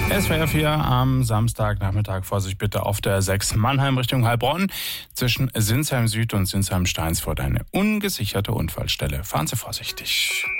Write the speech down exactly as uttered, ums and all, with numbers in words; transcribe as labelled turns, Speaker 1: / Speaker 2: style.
Speaker 1: S W R vier am Samstagnachmittag. Vorsicht bitte auf der sechs Mannheim Richtung Heilbronn. Zwischen Sinsheim Süd und Sinsheim Steinsfurt eine ungesicherte Unfallstelle. Fahren Sie vorsichtig.